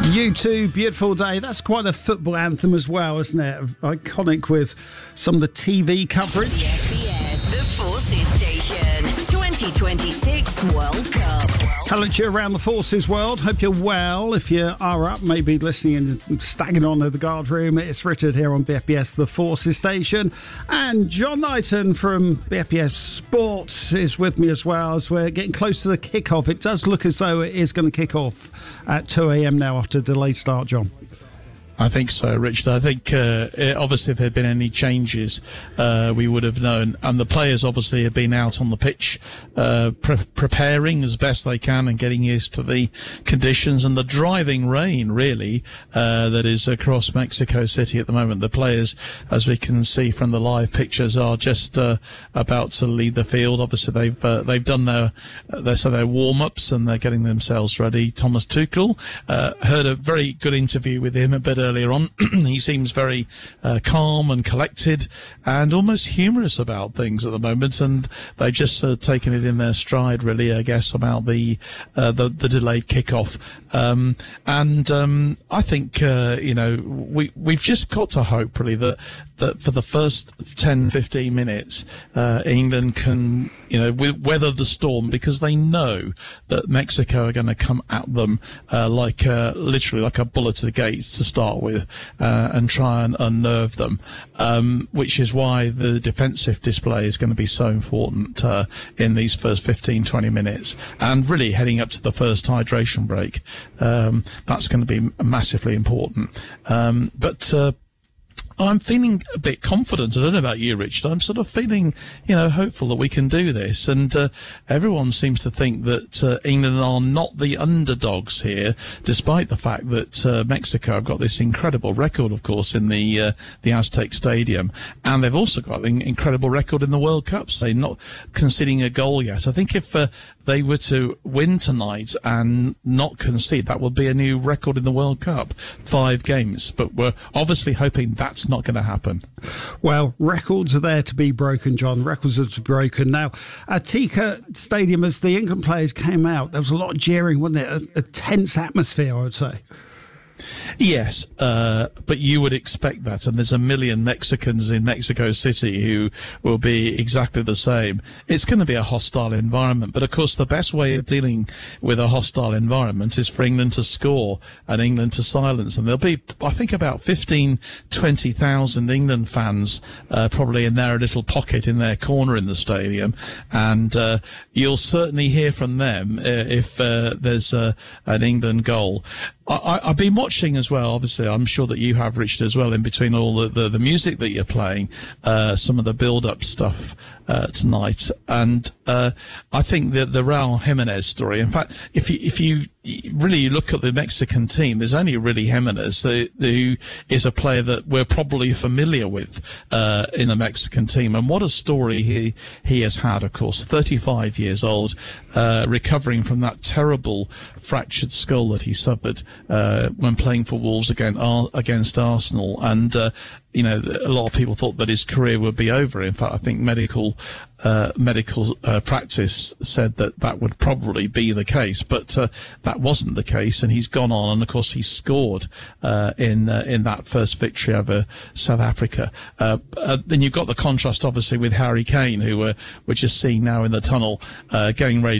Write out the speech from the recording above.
U2, Beautiful Day. That's quite a football anthem as well, isn't it? Iconic with some of the TV coverage. BFBS, the Forces Station, 2026 World Cup. Talent you around the Forces world. Hope you're well. If you are up, maybe listening and staggering on to the guard room, it's Richard here on BFBS, the Forces Station. And John Knighton from BFBS Sport is with me as well as we're getting close to the kick-off. It does look as though it is going to kick off at 2 a.m. now after a delayed start, John. I think so, Richard. I think obviously if there had been any changes, we would have known. And the players obviously have been out on the pitch preparing as best they can and getting used to the conditions and the driving rain, really, that is across Mexico City at the moment. The players, as we can see from the live pictures, are just about to leave the field. Obviously, they've done their warm-ups and they're getting themselves ready. Thomas Tuchel, heard a very good interview with him a bit earlier on. He seems very calm and collected and almost humorous about things at the moment, and they've just taken it in their stride, really, I guess, about the delayed kickoff. I think we've just got to hope, really, that for the first 10-15 minutes, England can weather the storm, because they know that Mexico are going to come at them literally like a bullet to the gates to start with, and try and unnerve them, which is why the defensive display is going to be so important in these first 15-20 minutes, and really heading up to the first hydration break. That's going to be massively important. But I'm feeling a bit confident. I don't know about you, Richard. I'm sort of feeling, hopeful that we can do this. And everyone seems to think that England are not the underdogs here, despite the fact that Mexico have got this incredible record, of course, in the Aztec Stadium. And they've also got an incredible record in the World Cups. They're not conceding a goal yet. I think if they were to win tonight and not concede, that would be a new record in the World Cup, 5 games. But we're obviously hoping that's not going to happen. Well, records are there to be broken, John. Records are to be broken. Now, at Azteca Stadium, as the England players came out, there was a lot of jeering, wasn't it? A tense atmosphere, I would say. Yes, but you would expect that, and there's a million Mexicans in Mexico City who will be exactly the same. It's going to be a hostile environment, but of course the best way of dealing with a hostile environment is for England to score and England to silence, and there'll be, I think, about 20,000 England fans probably in their little pocket in their corner in the stadium, and you'll certainly hear from them if there's an England goal. I've been watching as well, obviously, I'm sure that you have, Richard, as well, in between all the music that you're playing, some of the build-up stuff tonight. And I think the Raul Jimenez story, in fact, if you really look at the Mexican team, there's only really Jimenez who is a player that we're probably familiar with in the Mexican team. And what a story he has had, of course, 35 years old, recovering from that terrible fractured skull that he suffered when playing for Wolves against Arsenal. And a lot of people thought that his career would be over. In fact, I think medical practice said that would probably be the case, but that wasn't the case, and he's gone on, and of course he scored in that first victory over South Africa. Then you've got the contrast, obviously, with Harry Kane, who we're just seeing now in the tunnel, getting ready